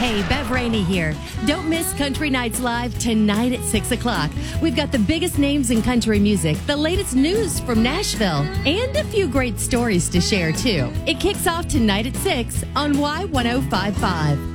Hey, Bev Rainey here. Don't miss Country Nights Live tonight at 6 o'clock. We've got the biggest names in country music, the latest news from Nashville, and a few great stories to share, too. It kicks off tonight at 6 on Y1055.